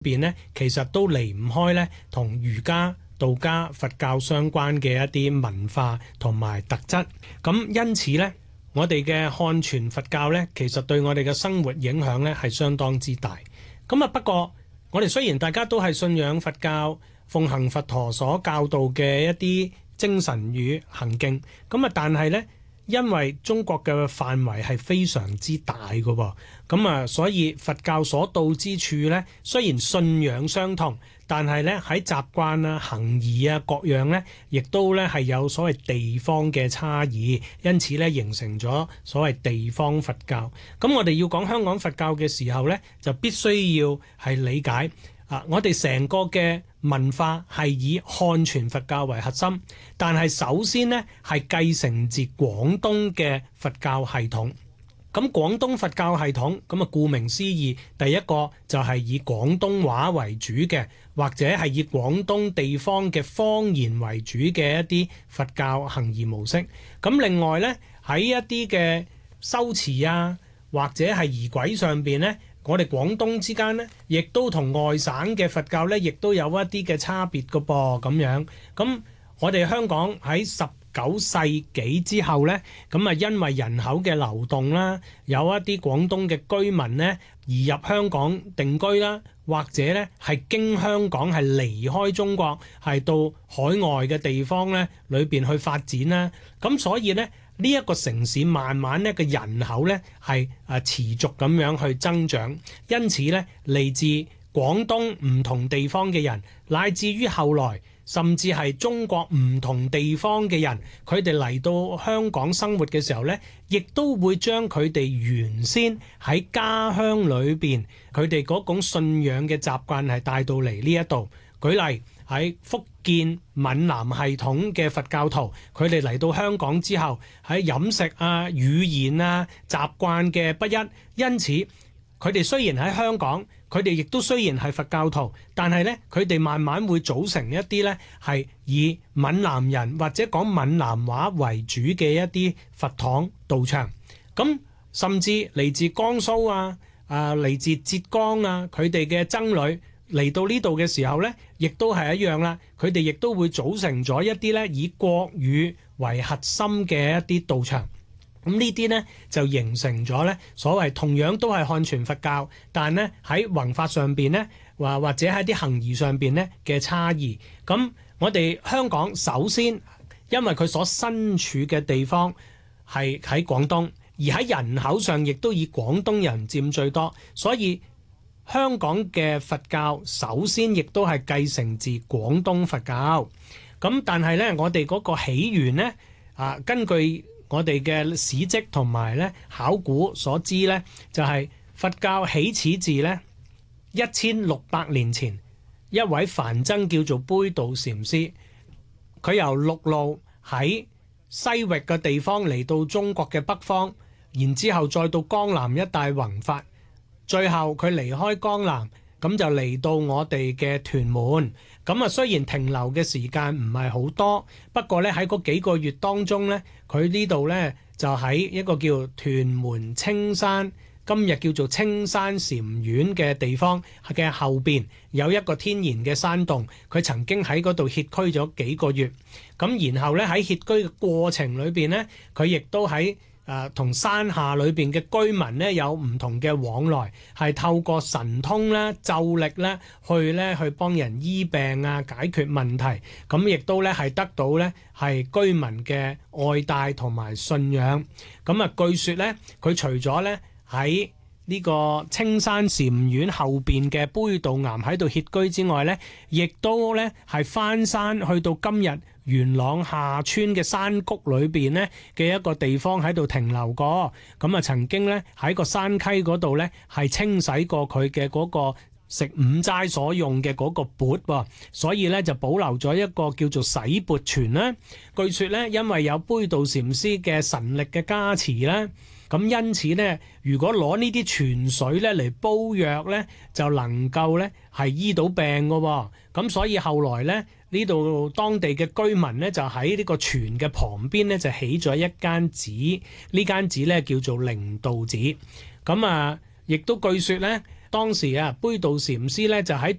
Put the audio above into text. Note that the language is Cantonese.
邊咧，其實都離唔開咧同儒家、道家、佛教相關嘅一啲文化同埋特質。咁因此咧，我哋嘅漢傳佛教咧，其實對我哋嘅生活影響咧係相當之大。咁啊，不過我哋雖然大家都係信仰佛教，奉行佛陀所教導嘅一啲精神與行徑，咁啊，但係咧，因為中國嘅範圍係非常之大嘅喎，咁啊，所以佛教所到之處咧，雖然信仰相同，但係咧喺習慣啊、行儀啊各樣咧，亦都咧係有所謂地方嘅差異，因此咧形成咗所謂地方佛教。咁我哋要講香港佛教嘅時候咧，就必須要係理解我哋成個嘅文化係以漢傳佛教為核心，但係首先呢係繼承自廣東嘅佛教系統。咁廣東佛教系統咁啊，顧名思義，第一個就係以廣東話為主嘅，或者係以廣東地方嘅方言為主嘅一啲佛教行儀模式。咁另外呢，喺一啲嘅修辭啊，或者係儀軌上邊呢，我哋廣東之間呢，亦都同外省嘅佛教呢，亦都有一啲嘅差別㗎噃咁樣。咁我哋香港喺19世紀之後呢，咁啊因為人口嘅流動啦，有一啲廣東嘅居民呢移入香港定居啦，或者呢係經香港係離開中國，係到海外嘅地方呢裏邊去發展啦。咁所以呢，呢一個城市慢慢呢個人口呢係持續咁樣去增長，因此呢嚟自廣東唔同地方嘅人，乃至於後來甚至係中國唔同地方嘅人，佢哋嚟到香港生活嘅時候呢，亦都會將佢哋原先喺家鄉裏邊佢哋嗰種信仰嘅習慣係帶到嚟呢一度。舉例喺福建閩南系統嘅佛教徒，佢哋嚟到香港之後，喺飲食啊、語言啊、習慣嘅不一，因此佢哋雖然喺香港，佢哋亦都雖然係佛教徒，但係呢，佢哋慢慢會組成一啲呢係以閩南人或者講閩南話為主嘅一啲佛堂道場。咁甚至嚟自江蘇啊、嚟自浙江啊，佢哋嘅僧侶嚟到呢度嘅時候呢，亦都係一樣啦。佢哋亦都會組成咗一啲呢以國語為核心嘅一啲道場。咁呢啲呢，就形成咗呢所謂同樣都係漢傳佛教，但呢喺弘法上邊呢，或者喺啲行儀上邊呢嘅差異。咁我哋香港首先因為佢所身處嘅地方係喺廣東，而喺人口上亦都以廣東人佔最多，所以香港嘅佛教首先亦都係繼承自廣東佛教。咁但係呢，我哋嗰個起源呢，根據我哋嘅史跡同埋咧考古所知咧，就係佛教起始自咧1600年前，一位梵僧叫做杯渡禪師，佢由陸路喺西域嘅地方嚟到中國嘅北方，然之後再到江南一帶弘法，最後佢離開江南，咁就嚟到我哋嘅屯門。咁啊，雖然停留嘅時間唔係好多，不過咧喺嗰幾個月當中咧，佢呢度咧就喺一個叫屯門青山，今日叫做青山禪院嘅地方嘅後邊有一個天然嘅山洞，佢曾經喺嗰度歇居咗幾個月。咁然後咧喺歇居嘅過程裏邊咧，佢亦都喺同山下裏邊嘅居民咧有唔同嘅往來，係透過神通咧、咒力咧去幫人醫病啊、解決問題。咁亦都咧係得到咧係居民嘅愛戴同埋信仰。咁啊，據說咧佢除咗咧喺呢個青山禪院後邊嘅杯渡岩喺度歇居之外咧，亦都咧係翻山去到今日元朗下村嘅山谷裏邊呢嘅一個地方喺度停留過。咁啊，曾經咧喺個山溪嗰度咧係清洗過佢嘅嗰個食午齋所用嘅嗰個缽喎，所以咧就保留咗一個叫做洗缽泉啦。據說咧因為有杯渡禪師嘅神力嘅加持啦，咁因此咧如果攞呢啲泉水咧嚟煲藥咧，就能夠咧係醫到病㗎喎。咁所以後來咧呢度當地嘅居民咧就喺呢個泉嘅旁邊咧就起咗一間寺，呢間寺咧叫做靈道寺。咁亦都據說咧當時啊，杯渡禪師咧就喺